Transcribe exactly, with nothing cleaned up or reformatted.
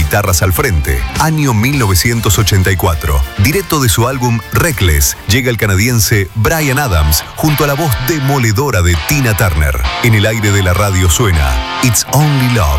guitarras al frente. Año mil novecientos ochenta y cuatro. Directo de su álbum Reckless, llega el canadiense Bryan Adams junto a la voz demoledora de Tina Turner. En el aire de la radio suena It's Only Love.